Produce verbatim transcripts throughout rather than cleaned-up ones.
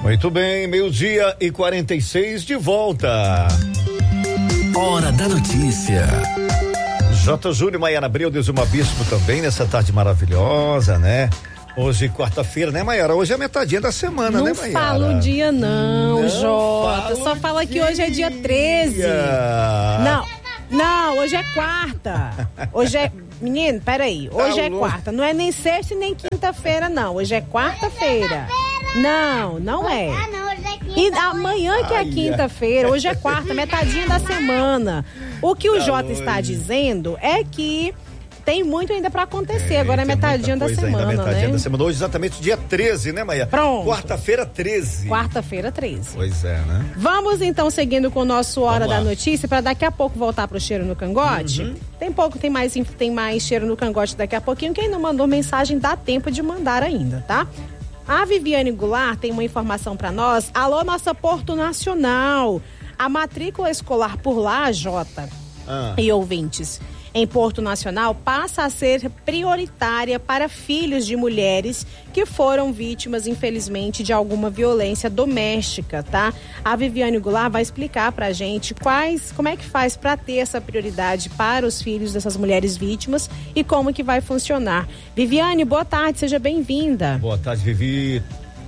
Muito bem, meio-dia e quarenta e seis de volta. Hora da notícia. J. Júnior, Maiara Abreu, Deus uma Bispo também nessa tarde maravilhosa, né? Hoje, quarta-feira, né, Maiara? Hoje é a metadinha da semana, não né, Maiara? Não fala o dia não, não Jota. Só fala que hoje é dia treze. Não, não, hoje é quarta. Hoje é... Menino, peraí. Hoje é quarta. Não é nem sexta e nem quinta-feira, não. Hoje é quarta-feira. Não, não é. Ah, não, hoje é quinta. E amanhã que é quinta-feira, hoje é quarta, metadinha da semana. O que o Jota está dizendo é que tem muito ainda pra acontecer. É, agora é metadinha da semana, ainda, metadinha né? da semana. Hoje exatamente dia treze, né, Maia? Pronto. Quarta-feira treze. Quarta-feira treze. Pois é, né? Vamos então seguindo com o nosso Hora da Notícia, para daqui a pouco voltar pro Cheiro no Cangote. Uhum. Tem pouco, tem mais, tem mais Cheiro no Cangote daqui a pouquinho. Quem não mandou mensagem, dá tempo de mandar ainda, tá? A Viviane Goulart tem uma informação para nós. Alô, nossa Porto Nacional. A matrícula escolar por lá, Jota, ah. e ouvintes, em Porto Nacional passa a ser prioritária para filhos de mulheres que foram vítimas, infelizmente, de alguma violência doméstica, tá? A Viviane Goulart vai explicar pra gente quais, como é que faz para ter essa prioridade para os filhos dessas mulheres vítimas e como que vai funcionar. Viviane, boa tarde, seja bem-vinda. Boa tarde, Vivi.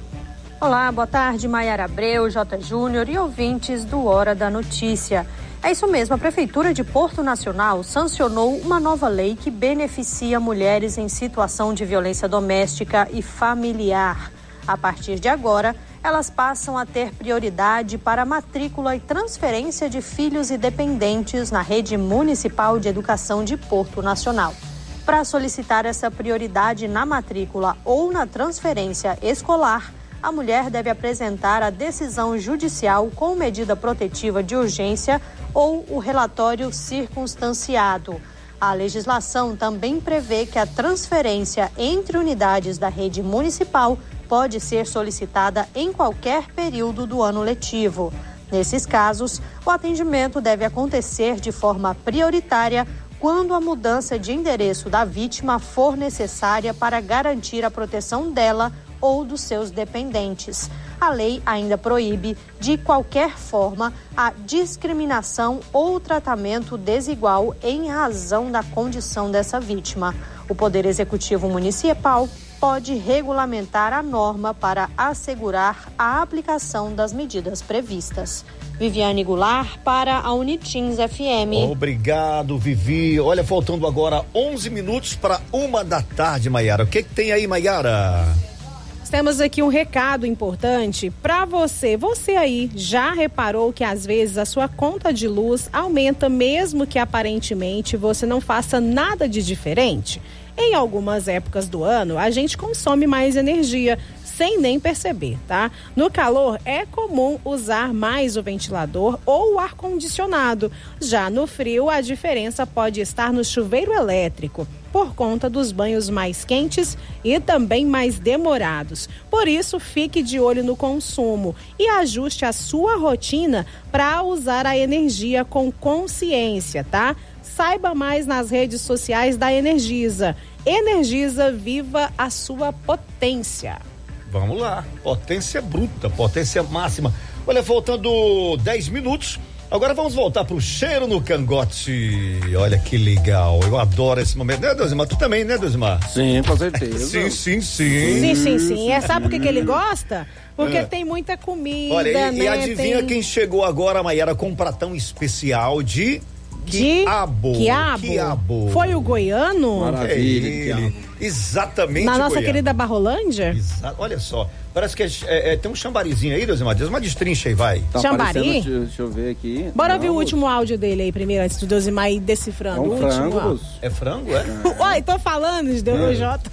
Olá, boa tarde, Maiara Abreu, J. Júnior e ouvintes do Hora da Notícia. É isso mesmo, a Prefeitura de Porto Nacional sancionou uma nova lei que beneficia mulheres em situação de violência doméstica e familiar. A partir de agora, elas passam a ter prioridade para a matrícula e transferência de filhos e dependentes na Rede Municipal de Educação de Porto Nacional. Para solicitar essa prioridade na matrícula ou na transferência escolar, a mulher deve apresentar a decisão judicial com medida protetiva de urgência ou o relatório circunstanciado. A legislação também prevê que a transferência entre unidades da rede municipal pode ser solicitada em qualquer período do ano letivo. Nesses casos, o atendimento deve acontecer de forma prioritária quando a mudança de endereço da vítima for necessária para garantir a proteção dela ou dos seus dependentes. A lei ainda proíbe, de qualquer forma, a discriminação ou tratamento desigual em razão da condição dessa vítima. O Poder Executivo Municipal pode regulamentar a norma para assegurar a aplicação das medidas previstas. Viviane Goulart para a Unitins F M. Obrigado, Vivi. Olha, faltando agora onze minutos para uma da tarde, Maiara. O que que tem aí, Maiara? Temos aqui um recado importante para você. Você aí já reparou que às vezes a sua conta de luz aumenta mesmo que aparentemente você não faça nada de diferente? Em algumas épocas do ano, a gente consome mais energia sem nem perceber, tá? No calor, é comum usar mais o ventilador ou o ar-condicionado. Já no frio, a diferença pode estar no chuveiro elétrico, por conta dos banhos mais quentes e também mais demorados. Por isso, fique de olho no consumo e ajuste a sua rotina para usar a energia com consciência, tá? Saiba mais nas redes sociais da Energisa. Energisa, viva a sua potência. Vamos lá, potência bruta, potência máxima. Olha, faltando dez minutos, agora vamos voltar pro Cheiro no Cangote. Olha que legal, eu adoro esse momento, né, Deusimar? Tu também, né, Deusimar? Sim, com certeza. sim, sim, sim. Sim, sim, sim. É, sabe por que que ele gosta? Porque é. tem muita comida, Olha, e, né? E adivinha tem... quem chegou agora, Maiara, com um pratão especial de... Quiabo. Quiabo. Quiabo. Foi o goiano? Maravilha. É ele. Exatamente. Na nossa goiano. querida Barrolândia? Exa- Olha só, parece que é, é, é, tem um chambarizinho aí, Deus, Deus, uma destrincha aí, vai. Tá Chambari? aparecendo, Deixa eu ver aqui. Bora Não, ver o último áudio dele aí primeiro, antes do Deusimar ir decifrando. É um o último frango. áudio. É frango, é? Oi, tô falando de Deus, Jota.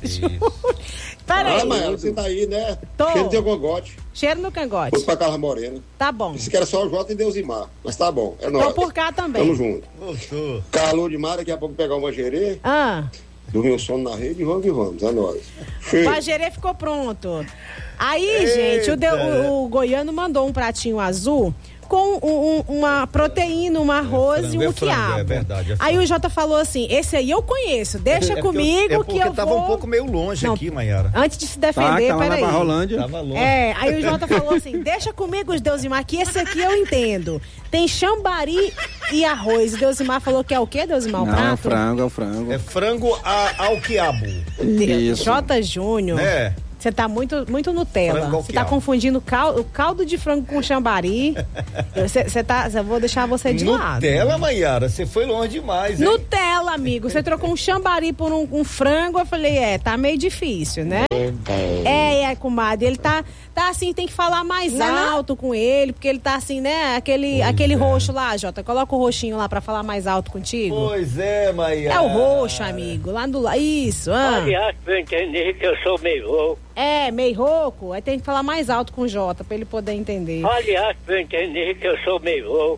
Peraí. Ah, Maia, você tá aí, né? Tô. Cheiro de cangote. Cheiro no cangote. Fosse pra Carla Morena. Tá bom. Disse que era só o Jota e Deusimar. Mas tá bom, é Tô nóis. por cá também. Tamo junto. Voltou. Calor demais, daqui a pouco pegar uma gerê, Ah, dormir o sono na rede e vamos que vamos, é nóis. o Cheio. agerê ficou pronto. Aí, Eita. gente, o, de, o, o goiano mandou um pratinho azul com um, um, uma proteína, um arroz frango, e um é frango, quiabo. é verdade, é aí o Jota falou assim, esse aí eu conheço, deixa É porque comigo eu, é que eu tava vou... um pouco meio longe Não, aqui, Maiara. Antes de se Tá, defender, tá lá na peraí. Barrolândia. Tava longe. É, aí o Jota falou assim, deixa comigo os Deusimar, que esse aqui eu entendo. Tem chambari e arroz. O Deusimar falou que é o quê, Deusimar? O Não, é o prato? frango, é o frango. É frango a, ao quiabo. Isso. Jota Júnior. É. Você tá muito, muito Nutella. Frango ao Você tá quiabo. confundindo caldo, o caldo de frango com chambari. Você tá, eu vou deixar você de lado. Nutella, Maiara, você foi longe demais, hein? Nutella, amigo. Você trocou um chambari por um, um frango. Eu falei, é, tá meio difícil, né? É, é, comadre. Ele tá, tá assim, tem que falar mais alto com ele, porque ele tá assim, né? Aquele, Pois aquele é. roxo lá, Jota. Coloca o roxinho lá pra falar mais alto contigo. Pois é, Maiara. É o roxo, amigo. Lá do lado. Isso, ah. Aliás, pra eu entender que eu sou meio louco. É, meio rouco. Aí tem que falar mais alto com o Jota pra ele poder entender. Aliás, pra eu entender que eu sou meio louco.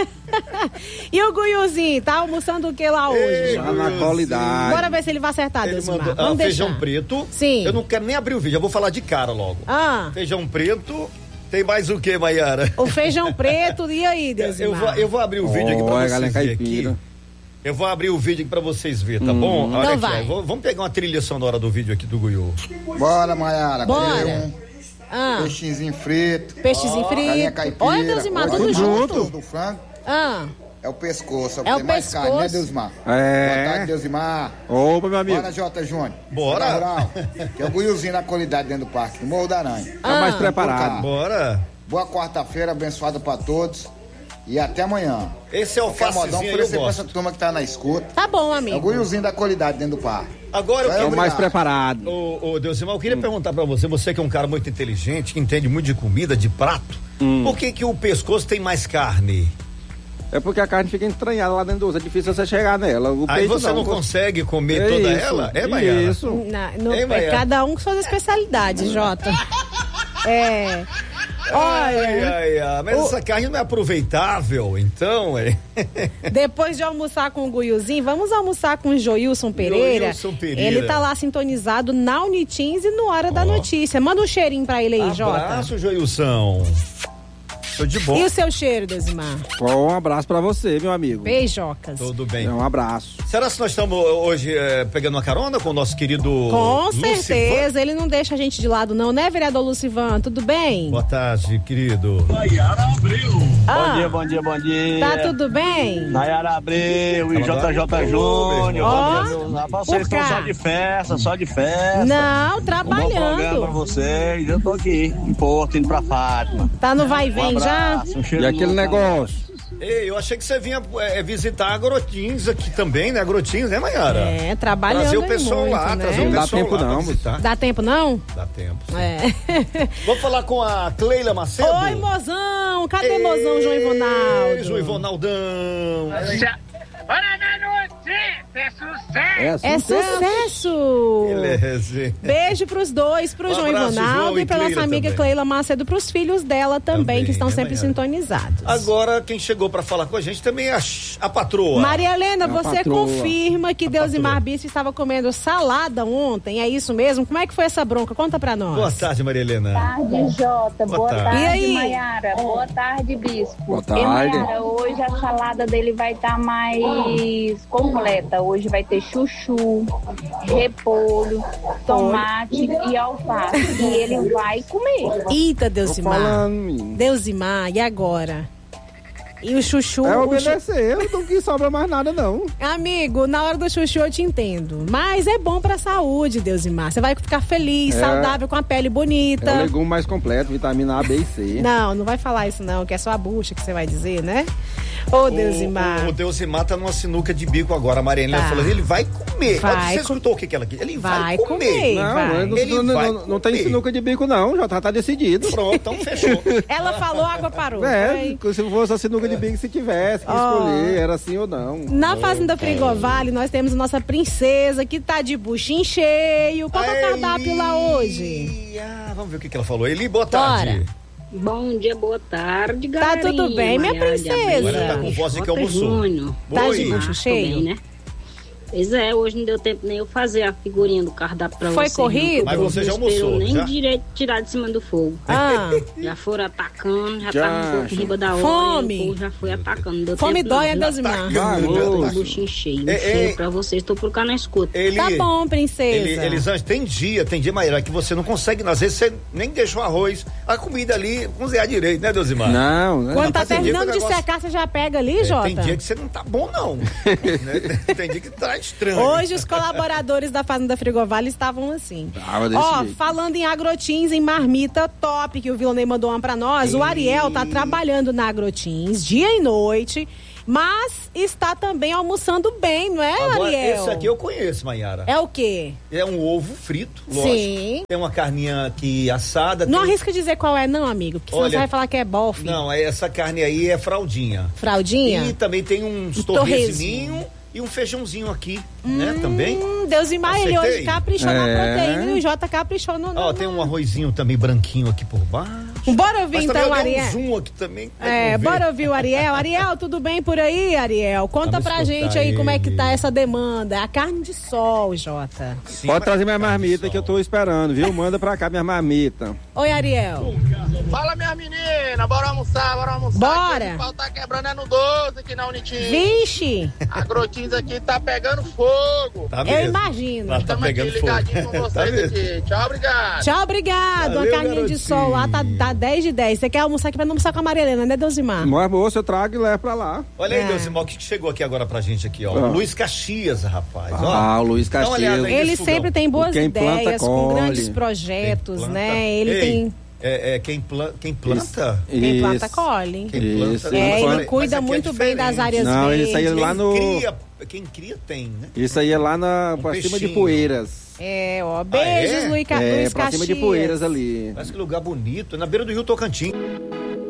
E o Guiuzinho, tá almoçando o que lá hoje? Ei, Já na qualidade. Bora ver se ele vai acertar, Ele Deusimar. mandou Vamos ah, deixar. feijão preto. Sim. Eu não quero nem abrir o vídeo, eu vou falar de cara logo. Ah, Feijão preto. Tem mais o que, Maiara? o feijão preto, e aí, Deusimar? Eu vou, eu vou abrir o vídeo aqui pra Olha, vocês galinha verem caipira. aqui. Eu vou abrir o vídeo aqui pra vocês verem, tá bom? Olha Então aqui, vai. ó, vou- vamos pegar uma trilha sonora do vídeo aqui do Guiú. Bora, Maiara. Bora. Comer um Ah, peixinho frito, peixezinho galinha frito. caipira. Olha, Deusimar, Olha, tudo o junto. gostoso do frango Ah, é o pescoço. É o Tem mais carne, né, pescoço. Deusmar? É. Boa tarde, Deusimar. Opa, meu amigo. Bora, Jota Júnior. Bora. Bora, Rural. Que é o Guiuzinho da qualidade dentro do parque, no Morro da Aranha. Tá mais Ah. preparado. Bora. Boa quarta-feira, abençoada pra todos. E até amanhã. Esse é o Qualquer modão, alfacezinho, eu oferecer pra essa gosto. turma que tá na escuta. tá bom, É o amigo. Guiuzinho da qualidade dentro do parque. Agora eu Vai, É quero... o mais Obrigado. preparado. Ô, ô Deusimar, eu queria perguntar pra você, você que é um cara muito inteligente, que entende muito de comida, de prato, por que que o pescoço tem mais carne? É porque a carne fica entranhada lá dentro do osso. É difícil você chegar nela. O Aí peito você não, não consegue comer É toda isso, ela? É, Maiara? Isso. Na- no- Ei, é Maiara? cada um com suas especialidades, Jota. É. Ai, Olha, ai, ai, mas o- essa carne não é aproveitável, então, é? depois de almoçar com o Guiuzinho, vamos almoçar com o Joilson Pereira. Joilson Pereira. Ele tá lá sintonizado na Unitins e no Hora da Ó. Notícia. Manda um cheirinho pra ele aí, Jota. Abraço, Joilson. Tô de bom. E o seu cheiro, Deusimar? Bom, um abraço pra você, meu amigo. Beijocas. Tudo bem. É um abraço. Será que nós estamos hoje eh, pegando uma carona com o nosso querido Com Lucivan? certeza, ele não deixa a gente de lado não, né, vereador Lucivan? Tudo bem? Boa tarde, querido. Ah, Bom dia, bom dia, bom dia. tá tudo bem? Nayara Abreu e J J Júnior. Ó, Vocês por cá. estão só de festa, só de festa. Não, Um bom programa pra trabalhando. vocês. Eu tô aqui em Porto, indo pra Fátima. Tá no vai e Um vem já? abraço, um cheiro E aquele no- negócio? Ei, eu achei que você vinha eh, visitar a Grotins aqui também, né? Grotins, né, Maiara? É, trabalhando Trazer o aí pessoal muito, lá, né? trazer o Não dá pessoal tempo lá não, pra visitar. Dá tempo não? Dá tempo. sim. É. Vamos falar com a Cleila Macedo? Oi, mozão! Cadê Ei, mozão, João Ivonaldo? João Ivonaldão. Hora da notícia, é sucesso! É sucesso! Beleza. Beijo pros dois, pro Um João abraço, Ivonaldo João, e e pra nossa Cleila amiga também. Cleila Macedo, pros filhos dela também, Também, que estão né, sempre Maiara? sintonizados. Agora, quem chegou pra falar com a gente também é a, a patroa. Maria Helena, A você patroa. confirma que A Deusimar patroa. Bispo estava comendo salada ontem, é isso mesmo? Como é que foi essa bronca? Conta pra nós. Boa tarde, Maria Helena. tarde, Jota. Boa Boa, tarde. tarde, E aí? Maiara. Boa tarde, Bispo. Boa E, tarde. Maiara, hoje a salada dele vai estar mais completa. Hoje vai ter chuchu, repolho, tomate e alface. E ele vai comer. Eita, Tô Deusimar. falando, menino. Deusimar, e agora? E o chuchu... É o chu- obedecer, não que sobra mais nada, não. Amigo, na hora do chuchu eu te entendo. Mas é bom pra saúde, Deusimar. Você vai ficar feliz, É. saudável, com a pele bonita. É o legume mais completo, vitamina A, B e C. Não, não vai falar isso não, que é só a bucha que você vai dizer, né? Ô, Deusimar. O, o Deusimar tá numa sinuca de bico agora. A Maria Helena Tá. falou, ele vai comer. Vai Olha, você com- escutou o que, que ela quis? Ele vai, Vai comer. comer. Não, vai. não, Ele não, vai não, não tem comer. sinuca de bico, não. Já tá, tá decidido. Pronto, então fechou. Ela falou, a água parou. É, foi? se fosse a sinuca de bico, se tivesse que Ó. escolher, era assim ou não. Na Fazenda Frigovale, nós temos a nossa princesa que tá de buchinho cheio. Qual que é o A cardápio lá Eli. hoje? Ah, vamos ver o que, que ela falou. Eli, boa tarde. Bom dia, boa tarde, Tá tudo bem, minha princesa? Agora tá com voz de que almoçou. Tá Oi. de bucho cheio? né? Pois é, hoje não deu tempo nem eu fazer a figurinha do cardápio pra Foi vocês. corrido? Mas você já almoçou, nem já? direito de tirar de cima do fogo. Ah. Já foram atacando, já, Já. tava um pouco em riba da hora. Fome. E o povo já foi atacando. Não deu Fome tempo, dói, não. é Deusimar. Ô, buchinho cheio. É, cheio é. pra vocês, tô por cá na escuta. Ele, Tá bom, princesa. ele, Elisângela, tem dia, tem dia, Maíra, que você não consegue, às vezes você nem deixou arroz, a comida ali, cozinhar direito, né, Deusimar? Não, né? Quando tá Rapaz, tem dia que terminando o de negócio- secar, você já pega ali, É, Jota? tem dia que você não tá bom, não. Né? Tem dia que tá estranho. Hoje os colaboradores da Fazenda Frigoval estavam assim. Tava desse Ó, jeito. falando em agrotins, em marmita top, que o Vilonei mandou uma pra nós, o Ariel tá trabalhando na Agrotins dia e noite, mas está também almoçando bem, não é, Agora, Ariel? esse aqui eu conheço, Maiara. É o quê? É um ovo frito, lógico. Sim. Tem uma carninha aqui assada. Não tem... arrisca dizer qual é não, amigo, porque senão Olha, você vai falar que é bofe. Não, é- essa carne aí é fraldinha. Fraldinha? E também tem uns Um torresminho e um feijãozinho aqui, né, também. Hum, Deus e Maia, ele Acertei? hoje caprichou É. na proteína e o Jota caprichou no... Ó, no- tem um arrozinho também branquinho aqui por baixo. Bora ouvir Mas então, também eu Ariel. dei um zoom aqui também. É, vamos ver. bora ouvir o Ariel. Ariel, tudo bem por aí, Ariel? Conta Vamos pra escutar gente aí como é que ele. tá essa demanda. A carne de sol, Jota. Sim, Pode mas- trazer minha carne de marmita sol. que eu tô esperando, viu? Manda pra cá minha marmita. Oi, Ariel. Fala, minha menina, bora almoçar, bora almoçar. Bora. Aqui, o pau tá quebrando é no doze aqui na Unitim. Vixe, A Grotins aqui tá pegando fogo. Tá eu mesmo. imagino. Lá tá Estamos aqui pegando ligadinho fogo. com Tá vocês mesmo. aqui. Tchau, obrigado. Tchau, obrigado. Valeu, a carninha de garotinho. sol lá tá, tá dez de dez. Você quer almoçar aqui pra não almoçar com a Maria Helena, né, Deusimar? Mas moço, eu trago e levo pra lá. Olha aí, É. Deusimar, o que que chegou aqui agora pra gente aqui, ó. Ah. O Luiz Caxias, rapaz. Ah, ó. o Luiz Dá uma olhada Caxias. aí. Ele esse sempre fogão. tem boas Quem planta, ideias, com colhe. grandes projetos, Quem planta- né? Ele Ei, tem... É, é quem, pla... quem planta? Quem Isso. planta, colhe. Quem planta. Isso. É, Mas ele cuida aqui é muito bem das diferente. áreas Não, verdes. isso aí é lá Quem no- cria, quem cria tem, né? Isso aí é lá na, Um pra cima de peixinho. Poeiras. É, ó. Beijos, é? Luiz, Ca... É, Luiz pra Caxias. cima de Poeiras ali. Parece que lugar bonito, na beira do Rio Tocantins.